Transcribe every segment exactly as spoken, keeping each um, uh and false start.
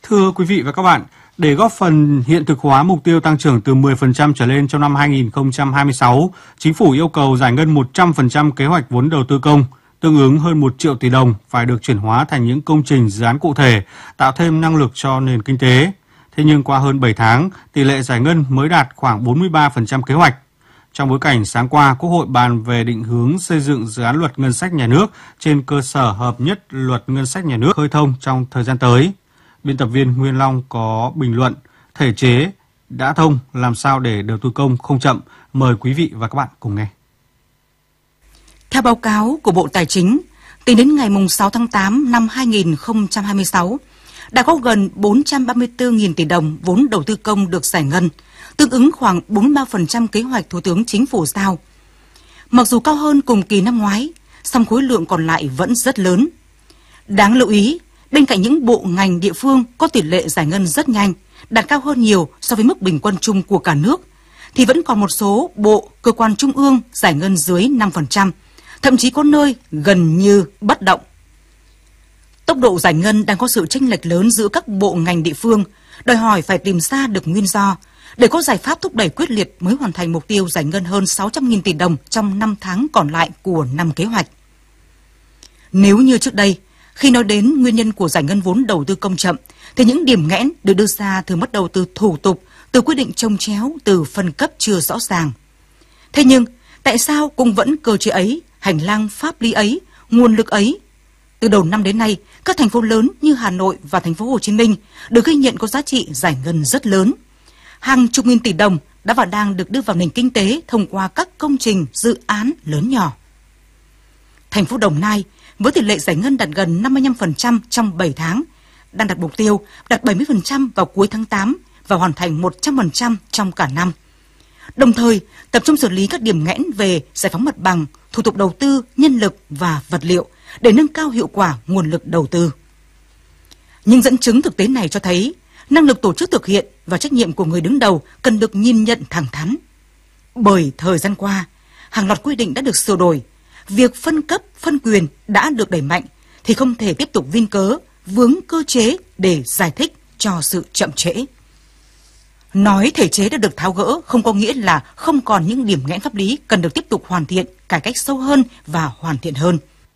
Thưa quý vị và các bạn, để góp phần hiện thực hóa mục tiêu tăng trưởng từ mười phần trăm trở lên trong năm hai nghìn không trăm hai mươi sáu, Chính phủ yêu cầu giải ngân một trăm phần trăm kế hoạch vốn đầu tư công, tương ứng hơn một triệu tỷ đồng phải được chuyển hóa thành những công trình dự án cụ thể, tạo thêm năng lực cho nền kinh tế. Thế nhưng qua hơn bảy tháng, tỷ lệ giải ngân mới đạt khoảng bốn mươi ba phần trăm kế hoạch. Trong bối cảnh sáng qua, Quốc hội bàn về định hướng xây dựng dự án luật ngân sách nhà nước trên cơ sở hợp nhất luật ngân sách nhà nước khơi thông trong thời gian tới. Biên tập viên Nguyên Long có bình luận, thể chế đã thông, làm sao để đầu tư công không chậm. Mời quý vị và các bạn cùng nghe. Theo báo cáo của Bộ Tài chính, tính đến ngày sáu tháng tám năm hai nghìn không trăm hai mươi sáu, đã có gần bốn trăm ba mươi tư nghìn tỷ đồng vốn đầu tư công được giải ngân, tương ứng khoảng bốn mươi ba phần trăm kế hoạch Thủ tướng Chính phủ giao. Mặc dù cao hơn cùng kỳ năm ngoái, song khối lượng còn lại vẫn rất lớn. Đáng lưu ý, bên cạnh những bộ ngành địa phương có tỷ lệ giải ngân rất nhanh, đạt cao hơn nhiều so với mức bình quân chung của cả nước, thì vẫn còn một số bộ, cơ quan trung ương giải ngân dưới năm phần trăm, thậm chí có nơi gần như bất động. Tốc độ giải ngân đang có sự chênh lệch lớn giữa các bộ ngành địa phương, đòi hỏi phải tìm ra được nguyên do để có giải pháp thúc đẩy quyết liệt mới hoàn thành mục tiêu giải ngân hơn sáu trăm nghìn tỷ đồng trong năm tháng còn lại của năm kế hoạch. Nếu như trước đây, khi nói đến nguyên nhân của giải ngân vốn đầu tư công chậm, thì những điểm nghẽn được đưa ra thường bắt đầu từ thủ tục, từ quy định chồng chéo, từ phân cấp chưa rõ ràng. Thế nhưng, tại sao cũng vẫn cơ chế ấy, hành lang pháp lý ấy, nguồn lực ấy? Từ đầu năm đến nay, các thành phố lớn như Hà Nội và thành phố Hồ Chí Minh được ghi nhận có giá trị giải ngân rất lớn. Hàng chục nghìn tỷ đồng đã và đang được đưa vào nền kinh tế thông qua các công trình, dự án lớn nhỏ. Thành phố Đồng Nai, với tỷ lệ giải ngân đạt gần năm mươi lăm phần trăm trong bảy tháng, đang đặt mục tiêu đạt bảy mươi phần trăm vào cuối tháng tám và hoàn thành một trăm phần trăm trong cả năm. Đồng thời, tập trung xử lý các điểm nghẽn về giải phóng mặt bằng, thủ tục đầu tư, nhân lực và vật liệu để nâng cao hiệu quả nguồn lực đầu tư. Nhưng dẫn chứng thực tế này cho thấy, năng lực tổ chức thực hiện và trách nhiệm của người đứng đầu cần được nhìn nhận thẳng thắn. Bởi thời gian qua, hàng loạt quy định đã được sửa đổi, việc phân cấp, phân quyền đã được đẩy mạnh thì không thể tiếp tục vin cớ, vướng cơ chế để giải thích cho sự chậm trễ. Nói thể chế đã được tháo gỡ không có nghĩa là không còn những điểm nghẽn pháp lý cần được tiếp tục hoàn thiện, cải cách sâu hơn và hoàn thiện hơn.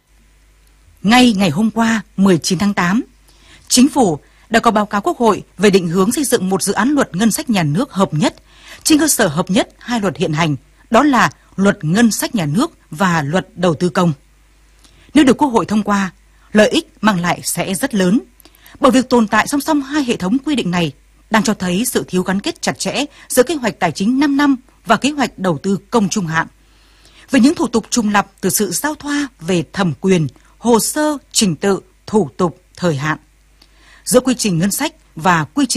Ngay ngày hôm qua, mười chín tháng tám, Chính phủ đã có báo cáo Quốc hội về định hướng xây dựng một dự án luật ngân sách nhà nước hợp nhất, trên cơ sở hợp nhất hai luật hiện hành, đó là luật ngân sách nhà nước và luật đầu tư công. Nếu được Quốc hội thông qua, lợi ích mang lại sẽ rất lớn, bởi việc tồn tại song song hai hệ thống quy định này đang cho thấy sự thiếu gắn kết chặt chẽ giữa kế hoạch tài chính năm năm và kế hoạch đầu tư công trung hạn. Về những thủ tục trùng lặp từ sự giao thoa về thẩm quyền, hồ sơ, trình tự, thủ tục, thời hạn, giữa quy trình ngân sách và quy trình